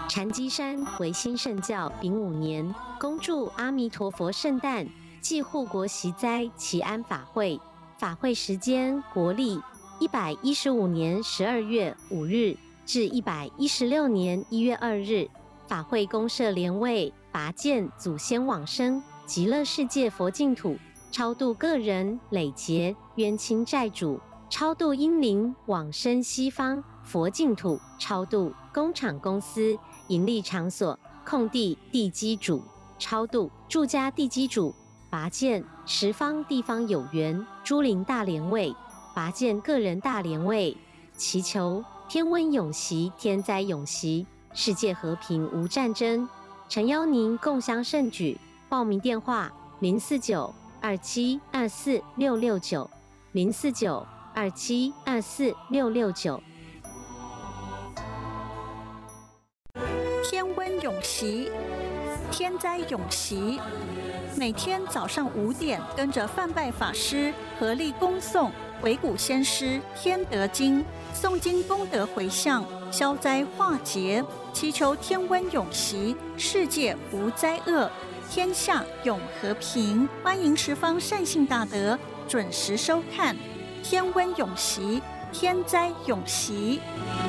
禅机山为新圣教丙午年，恭祝阿弥陀佛圣诞暨护国息灾祈安法会。法会时间国历115年12月5日至116年1月2日。法会公设莲位，拔见祖先往生极乐世界佛净土，超度个人累劫冤亲债主，超度阴灵往生西方佛净土，超度工厂公司盈利场所空地地基主，超度住家地基主，拔见十方地方有缘诸灵大莲位，拔见个人大莲位，祈求天温永息，天灾永息，世界和平无战争。诚邀您共襄盛举，报名电话049-2724-669 049-2724-669。 天温永息，天灾永息。每天早上5点，跟着范拜法师合力恭诵鬼谷先师天德经，诵经功德回向，消灾化劫，祈求天温永息，世界无灾厄，天下永和平。欢迎十方善信大德准时收看天温永息，天灾永息。